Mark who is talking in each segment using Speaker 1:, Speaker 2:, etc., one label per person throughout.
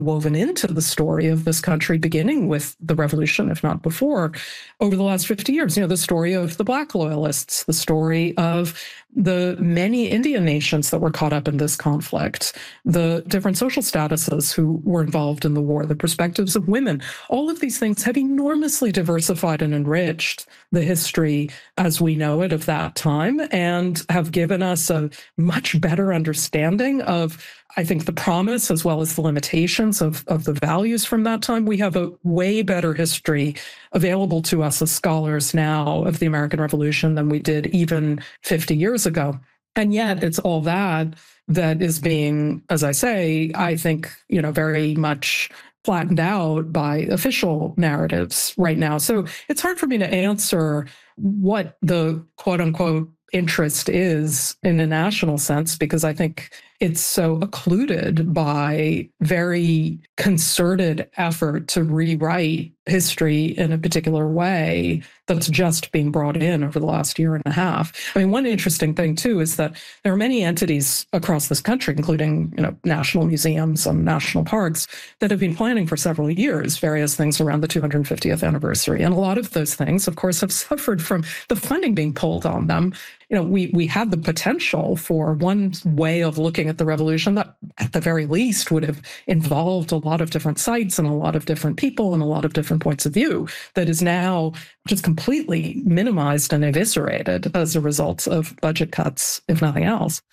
Speaker 1: woven into the story of this country, beginning with the revolution, if not before, over the last 50 years. The story of the Black loyalists, the story of the many Indian nations that were caught up in this conflict, the different social statuses who were involved in the war, the perspectives of women. All of these things have enormously diversified and enriched the history as we know it of that time, and have given us a much better understanding of, I think, the promise as well as the limitations of the values from that time. We have a way better history available to us as scholars now of the American Revolution than we did even 50 years ago. And yet it's all that is being, as I say, I think, very much flattened out by official narratives right now. So it's hard for me to answer what the quote unquote interest is in a national sense, because I think it's so occluded by very concerted effort to rewrite history in a particular way that's just being brought in over the last year and a half. I mean, one interesting thing, too, is that there are many entities across this country, including, national museums and national parks, that have been planning for several years various things around the 250th anniversary. And a lot of those things, of course, have suffered from the funding being pulled on them. We had the potential for one way of looking at the revolution that, at the very least, would have involved a lot of different sites and a lot of different people and a lot of different points of view, that is now just completely minimized and eviscerated as a result of budget cuts, if nothing else.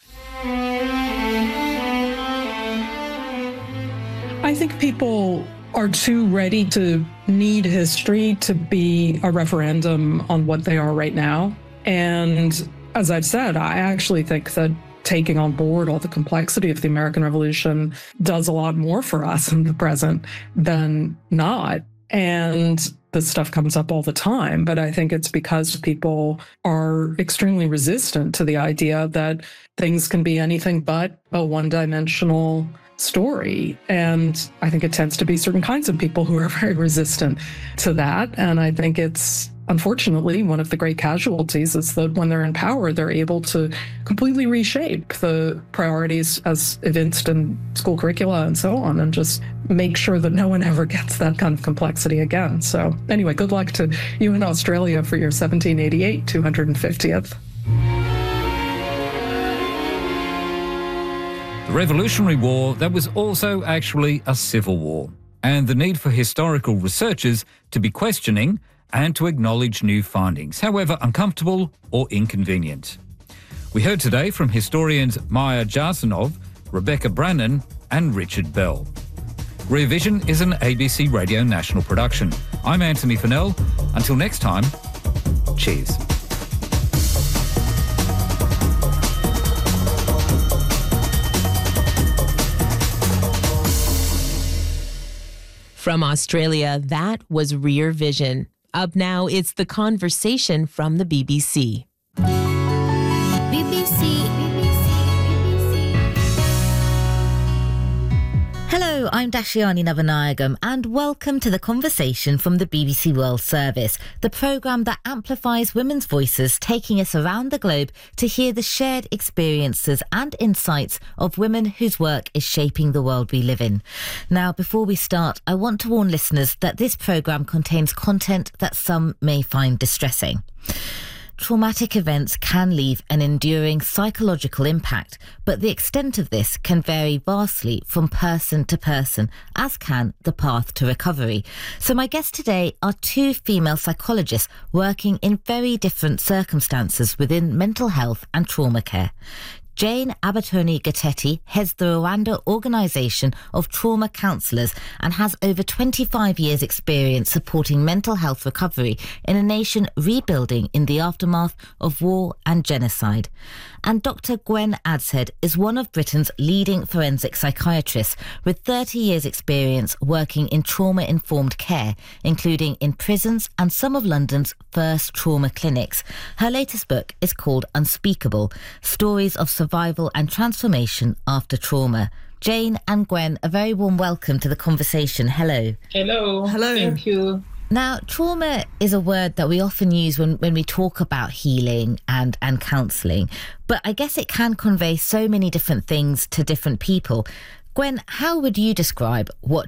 Speaker 1: I think people are too ready to need history to be a referendum on what they are right now. And as I've said, I actually think that taking on board all the complexity of the American Revolution does a lot more for us in the present than not. And this stuff comes up all the time, but I think it's because people are extremely resistant to the idea that things can be anything but a one-dimensional story. And I think it tends to be certain kinds of people who are very resistant to that. And I think it's, unfortunately, one of the great casualties is that when they're in power, they're able to completely reshape the priorities as evinced in school curricula and so on, and just make sure that no one ever gets that kind of complexity again. So anyway, good luck to you in Australia for your 1788 250th.
Speaker 2: The Revolutionary War, that was also actually a civil war, and the need for historical researchers to be questioning and to acknowledge new findings, however uncomfortable or inconvenient. We heard today from historians Maya Jarsanov, Rebecca Brannan and Richard Bell. Rear Vision is an ABC Radio National production. I'm Anthony Fennell. Until next time, cheers.
Speaker 3: From Australia, that was Rear Vision. Up now, it's The Conversation from the BBC.
Speaker 4: Hello, I'm Dashiani Navanayagam and welcome to The Conversation from the BBC World Service, the programme that amplifies women's voices, taking us around the globe to hear the shared experiences and insights of women whose work is shaping the world we live in. Now, before we start, I want to warn listeners that this programme contains content that some may find distressing. Traumatic events can leave an enduring psychological impact, but the extent of this can vary vastly from person to person, as can the path to recovery. So my guests today are two female psychologists working in very different circumstances within mental health and trauma care. Jane Abatoni Gatetti heads the Rwanda Organisation of Trauma Counsellors and has over 25 years' experience supporting mental health recovery in a nation rebuilding in the aftermath of war and genocide. And Dr. Gwen Adshead is one of Britain's leading forensic psychiatrists with 30 years' experience working in trauma-informed care, including in prisons and some of London's first trauma clinics. Her latest book is called Unspeakable: Stories of Survival and Transformation After Trauma. Jane and Gwen, a very warm welcome to the conversation. Hello.
Speaker 5: Hello.
Speaker 1: Hello.
Speaker 5: Thank you.
Speaker 4: Now, trauma is a word that we often use when we talk about healing and counselling, but I guess it can convey so many different things to different people. Gwen, how would you describe what